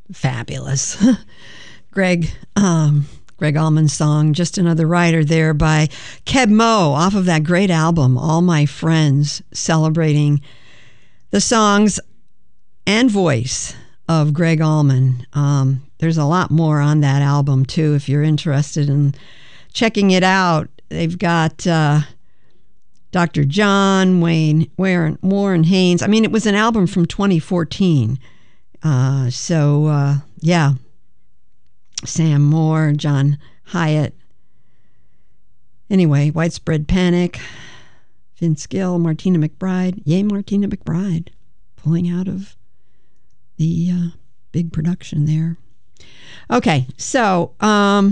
Fabulous. Greg, Greg Allman's song, Just Another Rider, there by Keb Mo, off of that great album, All My Friends, celebrating the songs and voice of Greg Allman. There's a lot more on that album, too, if you're interested in checking it out. They've got Dr. John, Warren Haynes. I mean, it was an album from 2014. Yeah. Sam Moore, John Hyatt. Anyway, Widespread Panic, Vince Gill, Martina McBride. Yay, Martina McBride, pulling out of the big production there. Okay, so I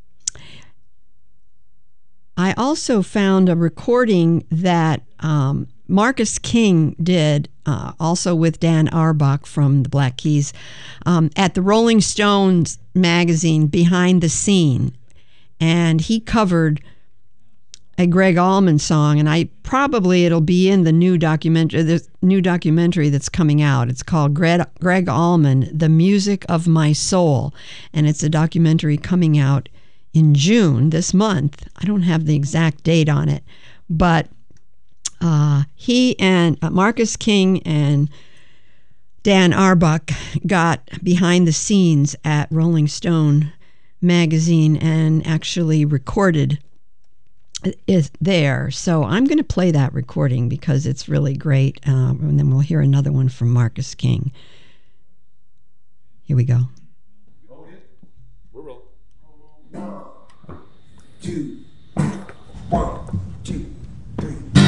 also found a recording that Marcus King did, also with Dan Auerbach from the Black Keys, at the Rolling Stones magazine Behind the Scene. And he covered a Greg Allman song, and it'll be in the new documentary that's coming out. It's called Greg Allman, The Music of My Soul, and it's a documentary coming out in June this month. I don't have the exact date on it, but he and Marcus King and Dan Auerbach got behind the scenes at Rolling Stone magazine and actually recorded it there. So I'm going to play that recording because it's really great, and then we'll hear another one from Marcus King. Here we go. Okay. We're rolling. 1, 2, 1, 2.